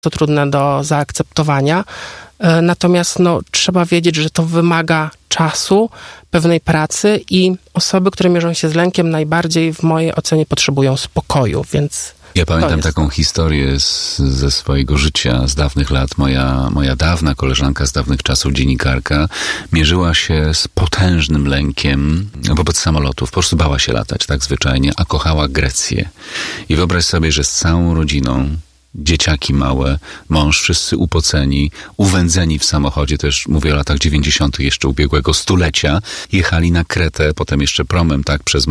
to trudne do zaakceptowania. Natomiast trzeba wiedzieć, że to wymaga czasu, pewnej pracy i osoby, które mierzą się z lękiem, najbardziej w mojej ocenie potrzebują spokoju, więc... Ja pamiętam taką historię ze swojego życia, z dawnych lat. Moja dawna koleżanka z dawnych czasów, dziennikarka, mierzyła się z potężnym lękiem wobec samolotów. Po prostu bała się latać, tak zwyczajnie, a kochała Grecję. I wyobraź sobie, że z całą rodziną, dzieciaki małe, mąż, wszyscy upoceni, uwędzeni w samochodzie, też mówię o latach 90. jeszcze ubiegłego stulecia, jechali na Kretę, potem jeszcze promem, tak, przez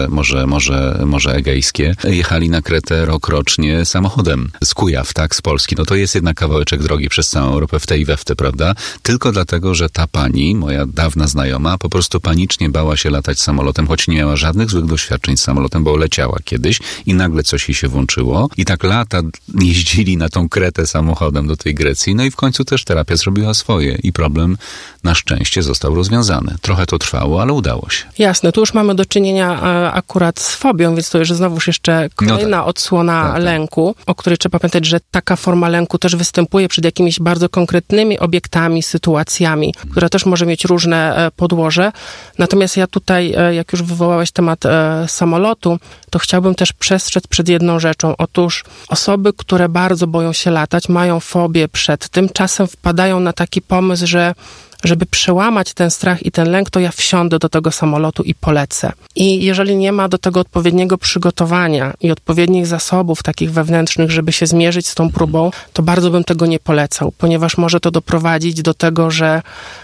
Morze Egejskie, jechali na Kretę rok rocznie samochodem z Kujaw, tak, z Polski. To jest jednak kawałeczek drogi przez całą Europę w te i we w te, prawda? Tylko dlatego, że ta pani, moja dawna znajoma, po prostu panicznie bała się latać samolotem, choć nie miała żadnych złych doświadczeń z samolotem, bo leciała kiedyś i nagle coś jej się włączyło i tak lata jeździli na tą Kretę samochodem do tej Grecji, no i w końcu też terapia zrobiła swoje i problem na szczęście został rozwiązany. Trochę to trwało, ale udało się. Jasne, tu już mamy do czynienia akurat z fobią, więc to już znowuż jeszcze kolejna odsłona lęku, o której trzeba pamiętać, że taka forma lęku też występuje przed jakimiś bardzo konkretnymi obiektami, sytuacjami, która też może mieć różne podłoże. Natomiast ja tutaj, jak już wywołałeś temat samolotu, to chciałbym też przestrzec przed jedną rzeczą. Otóż osoby, które bardzo boją się latać, mają fobię przed tym, czasem wpadają na taki pomysł, że żeby przełamać ten strach i ten lęk, to ja wsiądę do tego samolotu i polecę. I jeżeli nie ma do tego odpowiedniego przygotowania i odpowiednich zasobów takich wewnętrznych, żeby się zmierzyć z tą próbą, to bardzo bym tego nie polecał, ponieważ może to doprowadzić do tego, że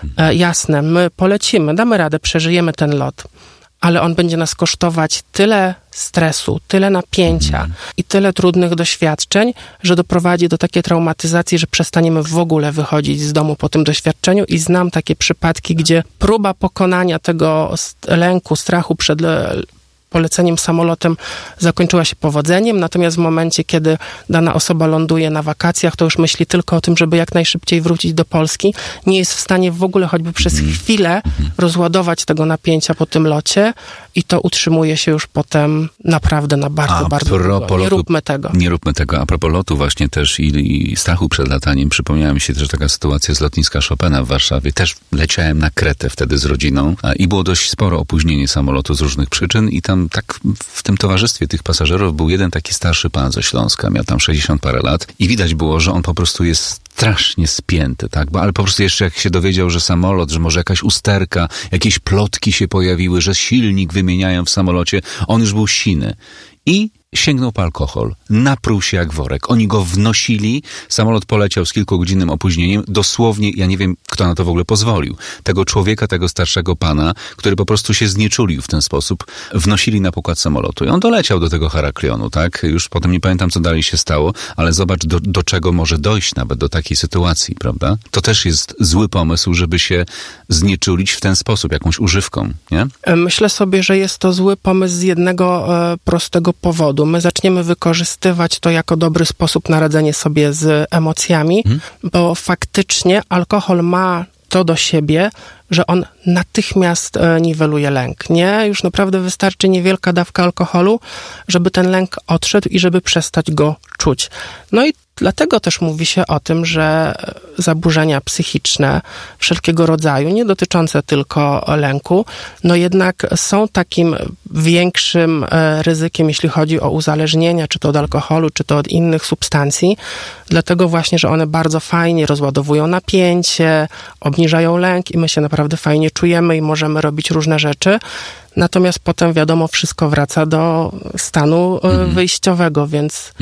jasne, my polecimy, damy radę, przeżyjemy ten lot, ale on będzie nas kosztować tyle stresu, tyle napięcia i tyle trudnych doświadczeń, że doprowadzi do takiej traumatyzacji, że przestaniemy w ogóle wychodzić z domu po tym doświadczeniu i znam takie przypadki, gdzie próba pokonania tego lęku, strachu przed poleceniem samolotem zakończyła się powodzeniem, natomiast w momencie, kiedy dana osoba ląduje na wakacjach, to już myśli tylko o tym, żeby jak najszybciej wrócić do Polski. Nie jest w stanie w ogóle choćby przez chwilę rozładować tego napięcia po tym locie i to utrzymuje się już potem naprawdę na bardzo długo. Nie róbmy tego. Nie róbmy tego. A propos lotu właśnie też i strachu przed lataniem, przypomniała mi się też taka sytuacja z lotniska Chopina w Warszawie. Też leciałem na Kretę wtedy z rodziną i było dość sporo opóźnienie samolotu z różnych przyczyn i tam tak w tym towarzystwie tych pasażerów był jeden taki starszy pan ze Śląska, miał tam 60 parę lat i widać było, że on po prostu jest strasznie spięty, tak? Ale po prostu jeszcze jak się dowiedział, że samolot, że może jakaś usterka, jakieś plotki się pojawiły, że silnik wymieniają w samolocie, on już był siny. I sięgnął po alkohol. Napruł się jak worek. Oni go wnosili, samolot poleciał z kilkugodzinnym opóźnieniem. Dosłownie, ja nie wiem, kto na to w ogóle pozwolił. Tego człowieka, tego starszego pana, który po prostu się znieczulił w ten sposób, wnosili na pokład samolotu. I on doleciał do tego Heraklionu, tak? Już potem nie pamiętam, co dalej się stało, ale zobacz, do czego może dojść nawet do takiej sytuacji, prawda? To też jest zły pomysł, żeby się znieczulić w ten sposób, jakąś używką, nie? Myślę sobie, że jest to zły pomysł z jednego prostego powodu. My zaczniemy wykorzystywać to jako dobry sposób na radzenie sobie z emocjami, bo faktycznie alkohol ma to do siebie, że on natychmiast niweluje lęk, nie? Już naprawdę wystarczy niewielka dawka alkoholu, żeby ten lęk odszedł i żeby przestać go czuć. No i dlatego też mówi się o tym, że zaburzenia psychiczne wszelkiego rodzaju, nie dotyczące tylko lęku, no jednak są takim większym ryzykiem, jeśli chodzi o uzależnienia, czy to od alkoholu, czy to od innych substancji, dlatego właśnie, że one bardzo fajnie rozładowują napięcie, obniżają lęk i my się naprawdę fajnie czujemy i możemy robić różne rzeczy. Natomiast potem, wiadomo, wszystko wraca do stanu wyjściowego, więc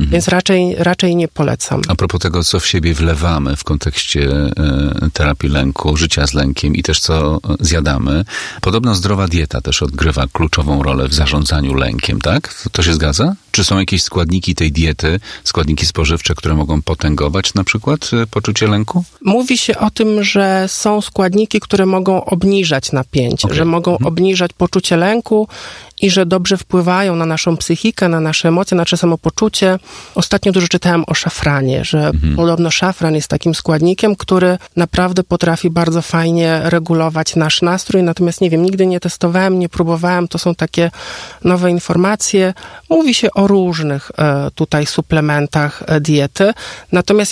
raczej nie polecam. A propos tego, co w siebie wlewamy w kontekście terapii lęku, życia z lękiem i też co zjadamy, podobno zdrowa dieta też odgrywa kluczową rolę w zarządzaniu lękiem, tak? To się zgadza? Czy są jakieś składniki tej diety, składniki spożywcze, które mogą potęgować na przykład poczucie lęku? Mówi się o tym, że są składniki, które mogą obniżać napięcie, że mogą obniżać poczucie lęku i że dobrze wpływają na naszą psychikę, na nasze emocje, na nasze samopoczucie. Ostatnio dużo czytałem o szafranie, że podobno szafran jest takim składnikiem, który naprawdę potrafi bardzo fajnie regulować nasz nastrój, natomiast nie wiem, nigdy nie testowałem, nie próbowałem, to są takie nowe informacje. Mówi się o różnych tutaj suplementach diety, natomiast